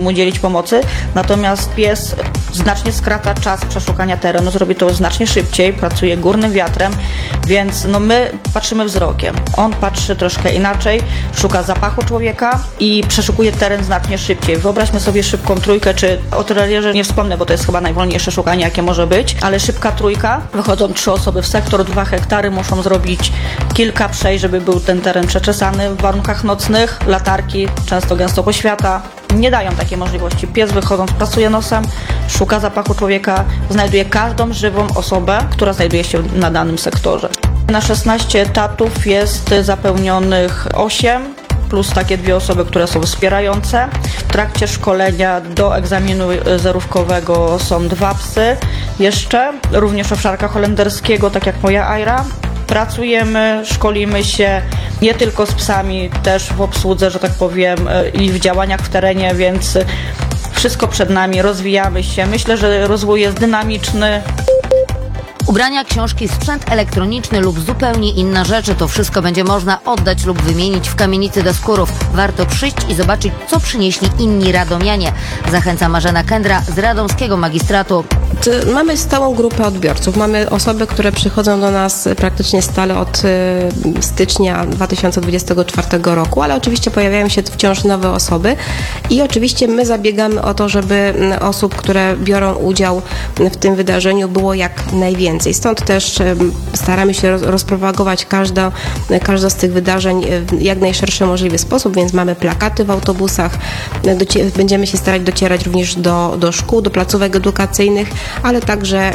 mu udzielić pomocy, natomiast pies znacznie skraca czas przeszukania terenu, zrobi to znacznie szybciej, pracuje górnym wiatrem, więc my patrzymy wzrokiem. On patrzy troszkę inaczej, szuka zapachu człowieka i przeszukuje teren znacznie szybciej. Wyobraźmy sobie szybką trójkę, czy o terrorierze nie wspomnę, bo to jest chyba najwolniejsze szukanie, jakie może być, ale szybka trójka, wychodzą 3 osoby w sektor, 2 hektary, muszą zrobić kilka przejść, żeby był ten teren przeczesany w warunkach nocnych, latarki, często gęsto poświata, nie dają takiej możliwości. Pies wychodząc pracuje nosem, szuka zapachu człowieka, znajduje każdą żywą osobę, która znajduje się na danym sektorze. Na 16 etatów jest zapełnionych 8, plus takie 2 osoby, które są wspierające. W trakcie szkolenia do egzaminu zerówkowego są 2 psy jeszcze, również owczarka holenderskiego, tak jak moja Aira. Pracujemy, szkolimy się nie tylko z psami, też w obsłudze, że tak powiem, i w działaniach w terenie, więc wszystko przed nami, rozwijamy się. Myślę, że rozwój jest dynamiczny. Ubrania, książki, sprzęt elektroniczny lub zupełnie inne rzeczy. To wszystko będzie można oddać lub wymienić w kamienicy Deskurów. Warto przyjść i zobaczyć, co przynieśli inni radomianie. Zachęca Marzena Kędra z radomskiego magistratu. Mamy stałą grupę odbiorców. Mamy osoby, które przychodzą do nas praktycznie stale od stycznia 2024 roku, ale oczywiście pojawiają się wciąż nowe osoby i oczywiście my zabiegamy o to, żeby osób, które biorą udział w tym wydarzeniu, było jak najwięcej. Stąd też staramy się rozpropagować każde z tych wydarzeń w jak najszerszy możliwy sposób, więc mamy plakaty w autobusach, będziemy się starać docierać również do szkół, do placówek edukacyjnych, ale także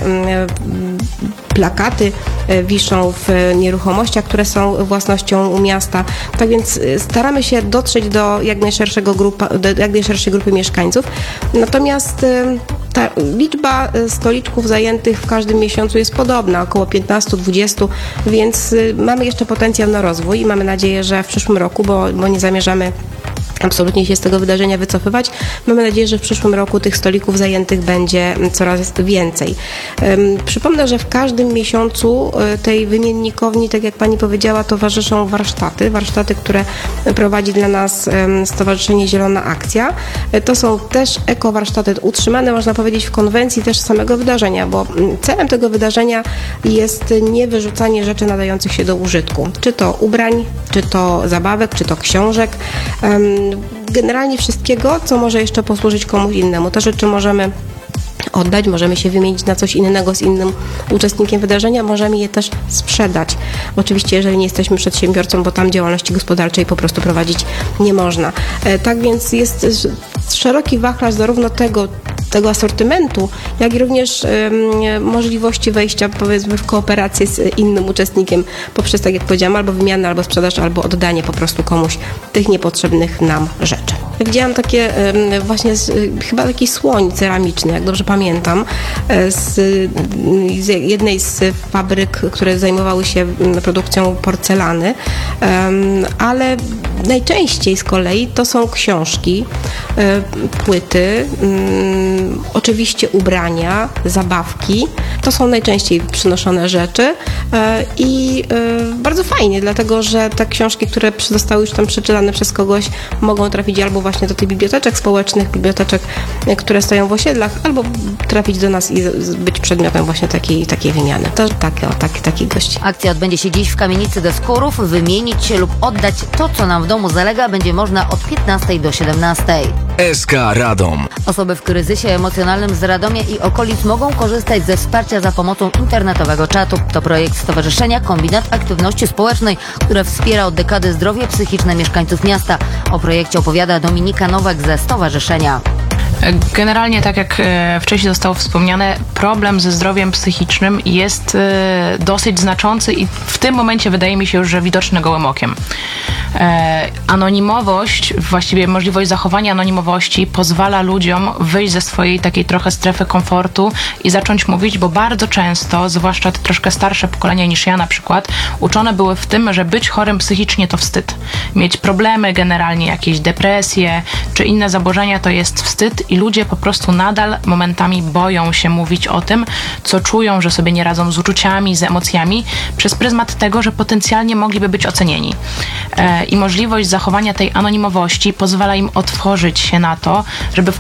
plakaty wiszą w nieruchomościach, które są własnością miasta. Tak więc staramy się dotrzeć do jak najszerszej grupy mieszkańców. Natomiast ta liczba stoliczków zajętych w każdym miesiącu jest podobna, około 15-20, więc mamy jeszcze potencjał na rozwój i mamy nadzieję, że w przyszłym roku, bo nie zamierzamy absolutnie się z tego wydarzenia wycofywać. Mamy nadzieję, że w przyszłym roku tych stolików zajętych będzie coraz więcej. Przypomnę, że w każdym miesiącu tej wymiennikowni, tak jak Pani powiedziała, towarzyszą warsztaty, które prowadzi dla nas Stowarzyszenie Zielona Akcja. To są też ekowarsztaty utrzymane, można powiedzieć, w konwencji też samego wydarzenia, bo celem tego wydarzenia jest nie wyrzucanie rzeczy nadających się do użytku. Czy to ubrań, czy to zabawek, czy to książek. Generalnie wszystkiego, co może jeszcze posłużyć komuś innemu. Te rzeczy możemy oddać, możemy się wymienić na coś innego z innym uczestnikiem wydarzenia, możemy je też sprzedać. Oczywiście, jeżeli nie jesteśmy przedsiębiorcą, bo tam działalności gospodarczej po prostu prowadzić nie można. Tak więc jest szeroki wachlarz zarówno tego asortymentu, jak i również możliwości wejścia, powiedzmy, w kooperację z innym uczestnikiem poprzez, tak jak powiedziałam, albo wymianę, albo sprzedaż, albo oddanie po prostu komuś tych niepotrzebnych nam rzeczy. Widziałam takie właśnie chyba taki słoń ceramiczny, jak dobrze pamiętam, z jednej z fabryk, które zajmowały się produkcją porcelany, ale najczęściej z kolei to są książki, płyty, oczywiście ubrania, zabawki. To są najczęściej przynoszone rzeczy i bardzo fajnie, dlatego że te książki, które zostały już tam przeczytane przez kogoś, mogą trafić albo właśnie do tych biblioteczek społecznych, biblioteczek, które stoją w osiedlach, albo trafić do nas i być przedmiotem właśnie takiej wymiany. To taki gość. Akcja odbędzie się dziś w kamienicy Deskurów. Wymienić się lub oddać to, co nam w domu zalega, będzie można od 15 do 17. SK Radom. Osoby w kryzysie emocjonalnym z Radomia i okolic mogą korzystać ze wsparcia za pomocą internetowego czatu. To projekt Stowarzyszenia Kombinat Aktywności Społecznej, które wspiera od dekady zdrowie psychiczne mieszkańców miasta. O projekcie opowiada Dominika Nowak ze stowarzyszenia. Generalnie, tak jak wcześniej zostało wspomniane, problem ze zdrowiem psychicznym jest dosyć znaczący i w tym momencie wydaje mi się już, że widoczny gołym okiem. Anonimowość, właściwie możliwość zachowania anonimowości pozwala ludziom wyjść ze swojej takiej trochę strefy komfortu i zacząć mówić, bo bardzo często, zwłaszcza te troszkę starsze pokolenia niż ja na przykład, uczone były w tym, że być chorym psychicznie to wstyd. Mieć problemy generalnie, jakieś depresje czy inne zaburzenia to jest wstyd i ludzie po prostu nadal momentami boją się mówić o tym, co czują, że sobie nie radzą z uczuciami, z emocjami, przez pryzmat tego, że potencjalnie mogliby być ocenieni. I możliwość zachowania tej anonimowości pozwala im otworzyć się na to, żeby w